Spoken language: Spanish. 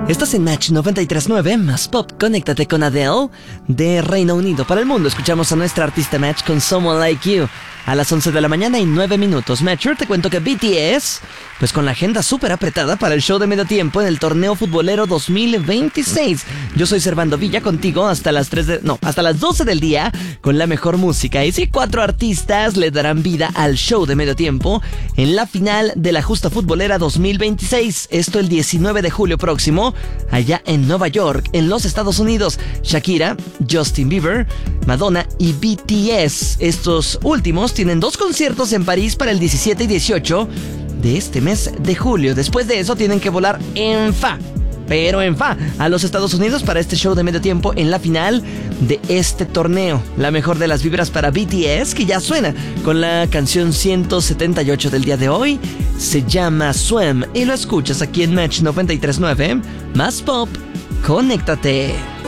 Estás en Match 93.9, más pop, conéctate con Adele. De Reino Unido para el mundo, escuchamos a nuestra artista Match con Someone Like You. A las 11 de la mañana y 9 minutos. Matcher, te cuento que BTS, pues con la agenda súper apretada para el show de medio tiempo en el torneo futbolero 2026. Yo soy Servando Villa, contigo hasta las 12 del día con la mejor música. Y sí, 4 artistas le darán vida al show de medio tiempo en la final de la Justa Futbolera 2026. Esto el 19 de julio próximo, allá en Nueva York, en los Estados Unidos. Shakira, Justin Bieber, Madonna y BTS. Estos últimos tienen 2 conciertos en París para el 17 y 18 de este mes de julio. Después de eso tienen que volar a los Estados Unidos para este show de medio tiempo en la final de este torneo. La mejor de las vibras para BTS, que ya suena con la canción 178 del día de hoy. Se llama Swim y lo escuchas aquí en Match 93.9. Más pop, conéctate.